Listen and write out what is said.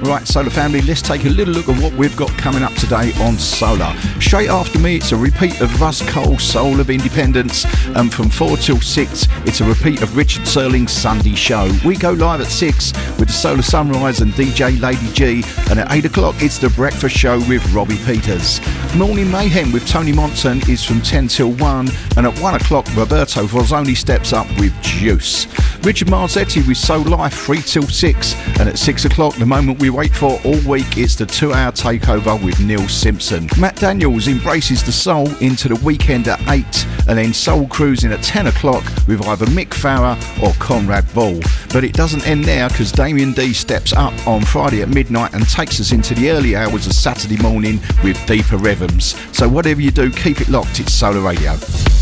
Right, Solar family, let's take a little look at what we've got coming up today on Solar. Straight after me, it's a repeat of Russ Cole's Soul of Independence, and from 4 till 6, it's a repeat of Richard Serling's Sunday show. We go live at 6 with the Solar Sunrise and DJ Lady G, and at 8 o'clock, it's the Breakfast Show with Robbie Peters. Morning Mayhem with Tony Monson is from 10 till 1, and at 1 o'clock, Roberto Vozzoni steps up with Juice. Richard Marzetti with Soul Life 3 till 6, and at 6 o'clock, the moment we wait for all week, it's the 2-hour takeover with Neil Simpson. Matt Daniels embraces the soul into the weekend at 8, and then Soul Cruising at 10 o'clock with either Mick Farrer or Conrad Ball. But it doesn't end there, because Damien D steps up on Friday at midnight and takes us into the early hours of Saturday morning with deeper rhythms. So whatever you do, keep it locked, it's Solar Radio.